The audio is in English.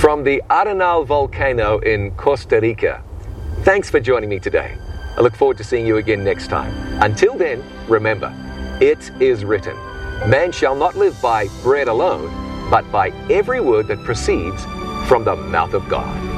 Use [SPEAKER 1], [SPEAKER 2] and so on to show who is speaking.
[SPEAKER 1] from the Arenal volcano in Costa Rica. Thanks for joining me today. I look forward to seeing you again next time. Until then, remember, it is written, man shall not live by bread alone, but by every word that proceeds from the mouth of God.